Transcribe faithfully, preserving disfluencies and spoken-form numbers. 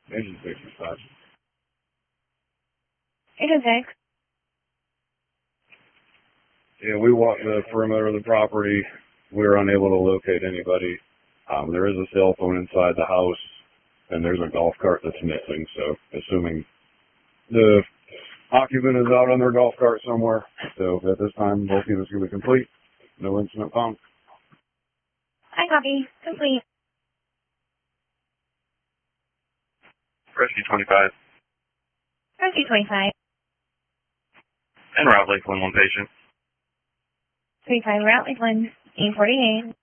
Agent sixty-five. Agent six. Yeah, we walked the perimeter of the property. We were unable to locate anybody. Um, there is a cell phone inside the house, and there's a golf cart that's missing. So, assuming the occupant is out on their golf cart somewhere. So, at this time, both units will be complete. No incident found. I copy. Complete. Rescue twenty-five. Rescue twenty-five. En route, Lakeland, one patient. twenty-five, route Lakeland, eight forty-eight.